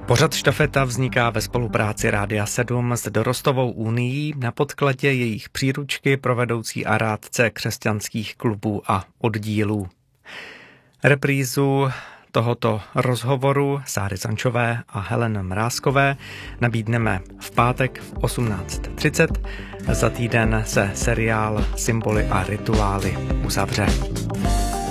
Pořad Štafeta vzniká ve spolupráci Rádia 7 s Dorostovou unií na podkladě jejich příručky pro vedoucí a rádce křesťanských klubů a oddílů. Reprízu tohoto rozhovoru Sáry Zančové a Heleny Mrázkové nabídneme v pátek v 18:30. Za týden se seriál Symboly a rituály uzavře.